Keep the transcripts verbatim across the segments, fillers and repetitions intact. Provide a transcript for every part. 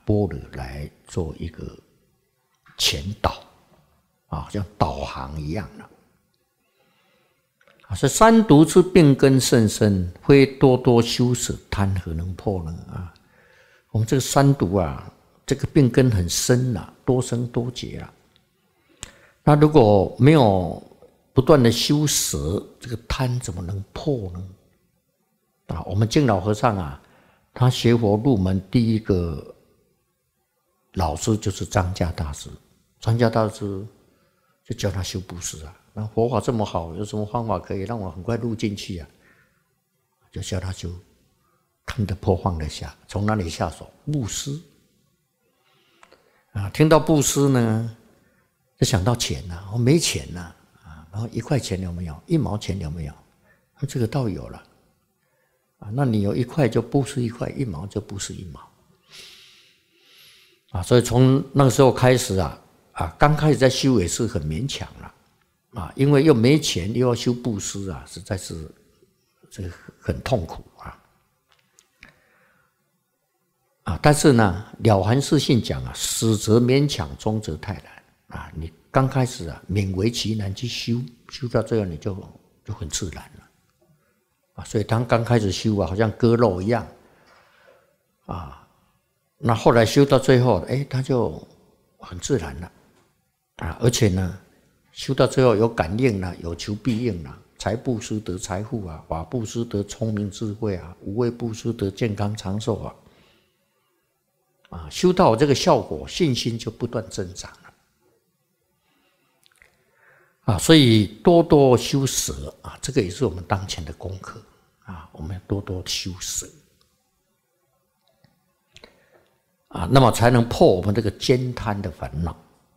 般若来做一个前导啊，像导航一样的。啊，是三毒之病根甚深，非多多修舍贪何能破呢？啊，我们这个三毒啊，这个病根很深啊，多生多劫啊。那如果没有不断的修舍，这个贪怎么能破呢？啊，我们净老和尚啊，他学佛入门第一个老师就是张家大师，张家大师就教他修布施啊。那佛法这么好，有什么方法可以让我很快入进去啊？就教他修，看得破放得下，从哪里下手？布施啊！听到布施呢，就想到钱呐、啊，我没钱呐、啊，啊，然后一块钱有没有？一毛钱有没有？那这个倒有了啊！那你有一块就布施一块，一毛就布施一毛啊！所以从那个时候开始啊，啊，刚开始在修也是很勉强了。啊，因为又没钱，又要修布施啊，实在是这个很痛苦啊！啊，但是呢，了凡四训讲啊，始则勉强，终则泰然啊。你刚开始啊，勉为其难去修，修到最后你就就很自然了啊。所以当刚开始修啊，好像割肉一样啊。那后来修到最后，哎，他就很自然了啊，而且呢。修到最后有感应了，有求必应了。财布施得财富啊，法布施得聪明智慧啊，无畏布施得健康长寿啊。啊，修到这个效果，信心就不断增长了。啊，所以多多修舍啊，这个也是我们当前的功课啊，我们要多多修舍啊，那么才能破我们这个慳贪的烦恼。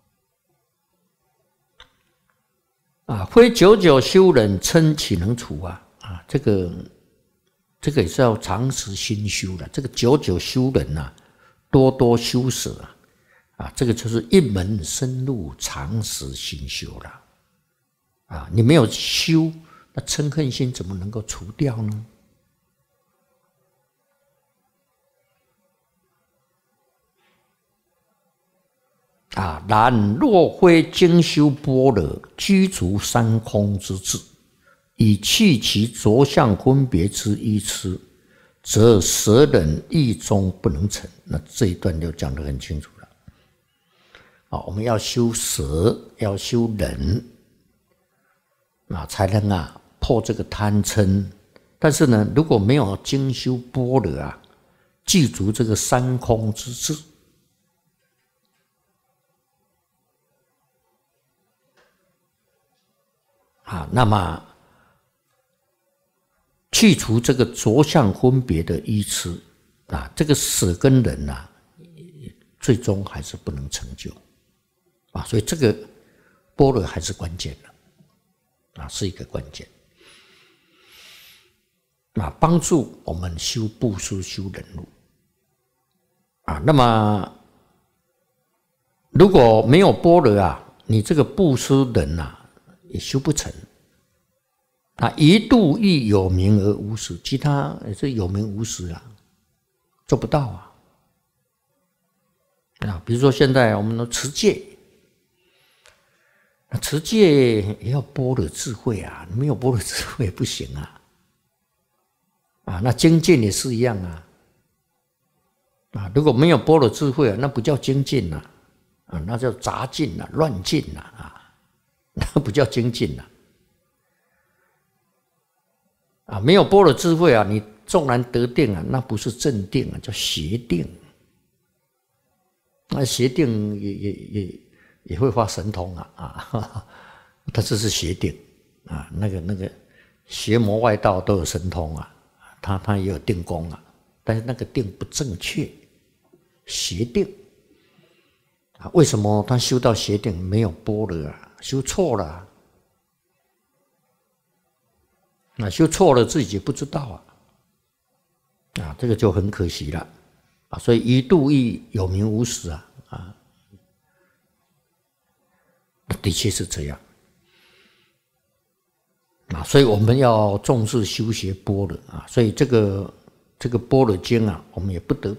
啊，非久久修忍嗔岂能除啊？啊，这个这个也是要长时心修的。这个久久修忍呐、啊，多多修舍啊，啊，这个就是一门深入，长时心修了。啊，你没有修，那嗔恨心怎么能够除掉呢？啊，然若非精修般若，居足三空之智，以去其着相分别之依痴，则舍忍意中不能成。那这一段就讲得很清楚了。啊，我们要修舍，要修忍，啊，才能啊破这个贪嗔。但是呢，如果没有精修般若啊，具足这个三空之智。啊，那么去除这个着相分别的依痴啊，这个舍跟忍啊，最终还是不能成就啊，所以这个般若还是关键的啊，是一个关键啊，帮助我们修布施、修忍辱啊。那么如果没有般若啊，你这个布施忍啊，也修不成啊！一度亦有名而无实，其他也是有名无实啊，做不到啊！啊，比如说现在我们的持戒，那持戒也要般若智慧啊，没有般若智慧也不行啊！啊，那精进也是一样啊！啊，如果没有般若智慧啊，那不叫精进呐，啊，那叫杂进呐、乱进呐啊！那不叫精进了啊！没有般若智慧啊，你纵然得定啊，那不是正定啊，叫邪定。那邪定也也也也会发神通啊啊！它这是邪定啊，那个那个邪魔外道都有神通啊，他他也有定功啊，但是那个定不正确，邪定啊，为什么他修到邪定没有般若啊？修错了啊，那修错了自己不知道啊，啊，这个就很可惜了啊。所以一度亦有名无实啊，啊，的确是这样啊。所以我们要重视修学般若啊。所以这个这个般若经啊，我们也不得